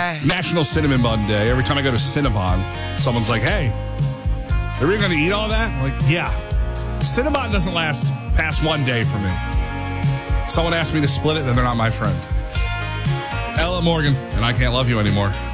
National Cinnamon Bun Day. Every time I go to Cinnabon, someone's like, hey, are we going to eat all that? I'm like, yeah. Cinnabon doesn't last past one day for me. Someone asked me to split it, then they're not my friend. Ella Morgan, and I Can't Love You Anymore.